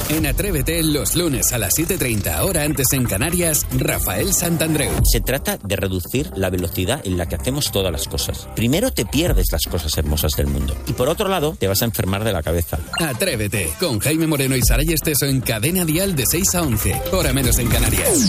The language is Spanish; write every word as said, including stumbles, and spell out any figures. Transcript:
En Atrévete, los lunes a las siete treinta, hora antes en Canarias, Rafael Santandreu. Se trata de reducir la velocidad en la que hacemos todas las cosas. Primero te pierdes las cosas hermosas del mundo. Y por otro lado, te vas a enfermar de la cabeza. Atrévete, con Jaime Moreno y Saray Esteso en Cadena Dial de seis a once, hora menos en Canarias.